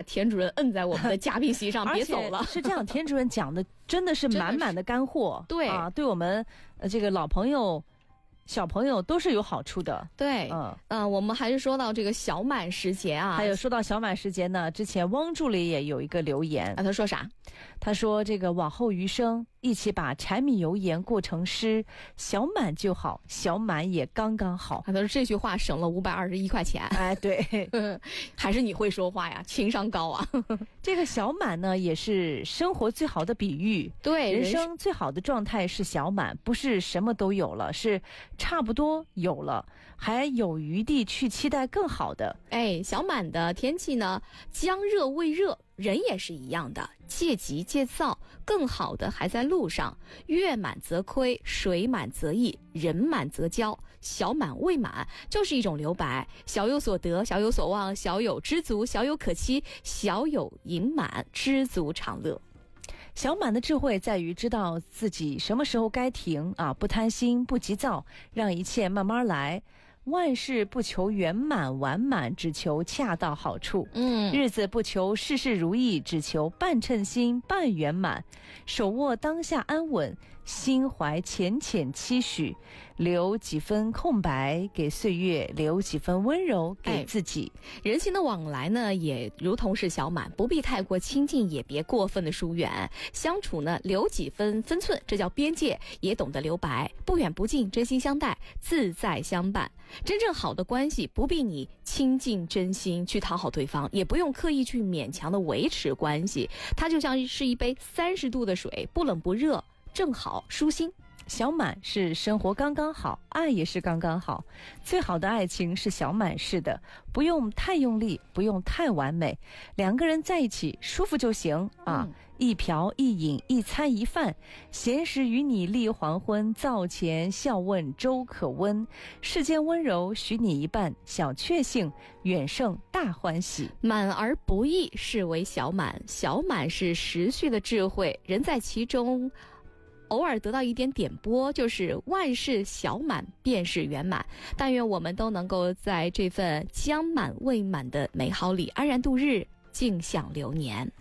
田主任摁在我们的嘉宾席上，别走了。 是这样，田主任讲的真的是满满的干货， 对啊，对我们这个老朋友、小朋友都是有好处的。 对，我们还是说到这个小满时节啊， 还有说到小满时节呢，之前汪助理也有一个留言啊，他说啥？ 他说这个往后余生，一起把柴米油盐过成诗，小满就好，小满也刚刚好。 他说这句话省了521块钱。 哎，对， 还是你会说话呀，情商高啊。 这个小满呢，也是生活最好的比喻。 对， 人生最好的状态是小满，不是什么都有了，是差不多有了，还有余地去期待更好的。 哎，小满的天气呢，将热未热。人也是一样的，戒急戒躁，更好的还在路上。月满则亏，水满则溢，人满则骄。小满未满就是一种留白，小有所得，小有所望，小有知足，小有可期，小有盈满，知足常乐。 小满的智慧在于知道自己什么时候该停啊，不贪心，不急躁，让一切慢慢来。万事不求圆满完满，只求恰到好处。日子不求事事如意，只求半称心半圆满。手握当下安稳，心怀浅浅期许，留几分空白给岁月，留几分温柔给自己。 人情的往来呢，也如同是小满，不必太过亲近，也别过分的疏远。相处呢，留几分分寸，这叫边界，也懂得留白，不远不近，真心相待，自在相伴。真正好的关系，不必你倾尽真心去讨好对方，也不用刻意去勉强的维持关系。它就像是一杯30度的水，不冷不热，正好舒心。 小满是生活刚刚好，爱也是刚刚好。最好的爱情是小满式的，不用太用力，不用太完美，两个人在一起舒服就行啊。一瓢一饮，一餐一饭，闲时与你立黄昏，灶前笑问粥可温。世间温柔许你一半，小确幸远胜大欢喜。 满而不易是为小满，小满是时序的智慧，人在其中偶尔得到一点点拨，就是万事小满便是圆满。但愿我们都能够在这份将满未满的美好里安然度日，静享流年。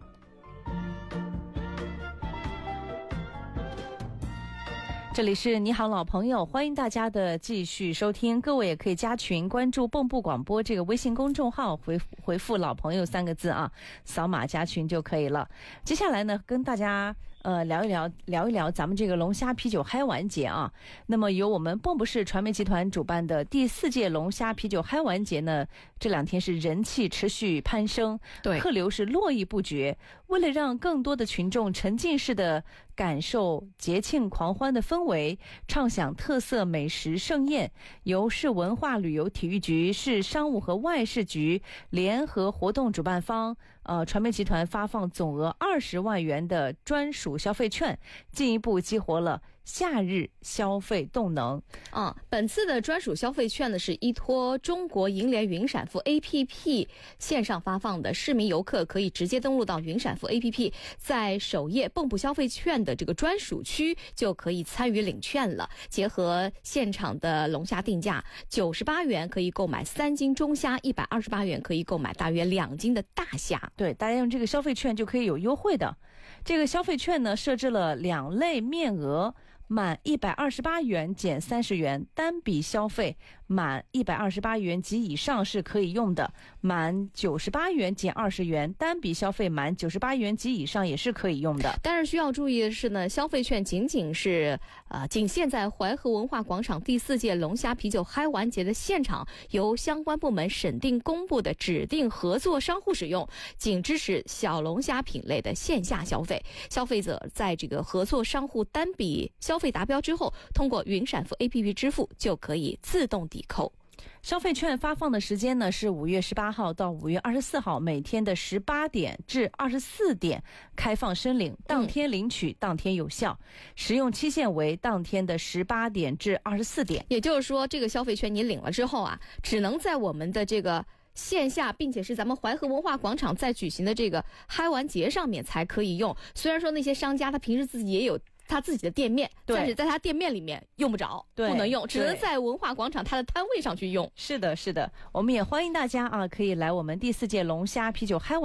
这里是你好老朋友，欢迎大家的继续收听，各位也可以加群关注蚌埠广播这个微信公众号，回复老朋友3个字啊，扫码加群就可以了。接下来呢，跟大家聊一聊咱们这个龙虾啤酒嗨玩节啊。那么由我们蚌埠市传媒集团主办的第4届龙虾啤酒嗨玩节呢，这2天是人气持续攀升， 对， 客流是络绎不绝。为了让更多的群众沉浸式的感受节庆狂欢的氛围，畅享特色美食盛宴，由市文化旅游体育局、市商务和外事局联合活动主办方传媒集团发放总额20万元的专属消费券，进一步激活了夏日消费动能。 本次的专属消费券呢，是依托中国银联云闪付 APP 线上发放的，市民游客可以直接登录到云闪付 APP， 在首页蚌埠消费券的这个专属区就可以参与领券了。结合现场的龙虾定价，98元可以购买3斤中虾，128元可以购买大约2斤的大虾。 对，大家用这个消费券就可以有优惠的。这个消费券呢，设置了2类面额，满128元减30元，单笔消费满128元及以上是可以用的，满98元减20元，单笔消费满98元及以上也是可以用的。 但是需要注意的是呢，消费券仅限在淮河文化广场第4届龙虾啤酒嗨玩节的现场，由相关部门审定公布的指定合作商户使用，仅支持小龙虾品类的线下消费。消费者在这个合作商户单笔消费达标之后，通过云闪付 APP 支付就可以自动抵扣。 消费券发放的时间呢是5月18号到5月24号，每天的18点至24点开放申领，当天领取，当天有效，使用期限为当天的18点至24点。 也就是说，这个消费券你领了之后啊，只能在我们的这个线下，并且是咱们淮河文化广场在举行的这个嗨玩节上面才可以用。虽然说那些商家他平时自己也有他自己的店面，但是在他店面里面用不着，不能用，只能在文化广场他的摊位上去用。 是的，我们也欢迎大家啊，可以来我们第4届龙虾啤酒嗨玩